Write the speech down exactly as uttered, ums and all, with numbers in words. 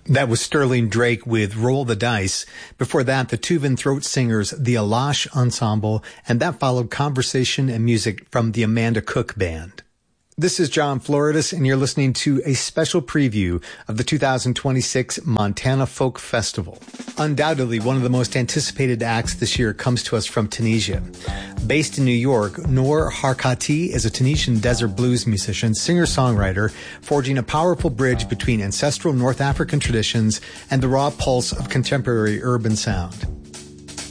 That was Sterling Drake with Roll the Dice. Before that, the Tuvan Throat Singers, the Alash Ensemble, and that followed Conversation and music from the Amanda Cook Band. This is John Floridis, and you're listening to a special preview of the two thousand twenty-six Montana Folk Festival. Undoubtedly, one of the most anticipated acts this year comes to us from Tunisia. Based in New York, Noor Harkati is a Tunisian desert blues musician, singer-songwriter, forging a powerful bridge between ancestral North African traditions and the raw pulse of contemporary urban sound.